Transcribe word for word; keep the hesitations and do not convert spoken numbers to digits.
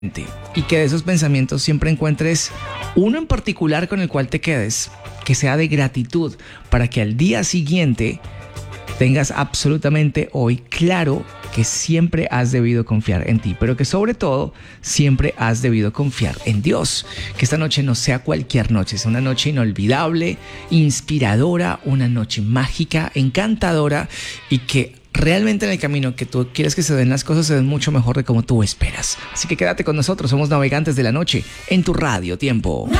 y que de esos pensamientos siempre encuentres uno en particular con el cual te quedes, que sea de gratitud, para que al día siguiente tengas absolutamente hoy claro que siempre has debido confiar en ti, pero que sobre todo siempre has debido confiar en Dios. Que esta noche no sea cualquier noche, sea una noche inolvidable, inspiradora, una noche mágica, encantadora, y que realmente en el camino que tú quieres que se den las cosas se den mucho mejor de como tú esperas. Así que quédate con nosotros, somos Navegantes de la Noche en tu Radio Tiempo.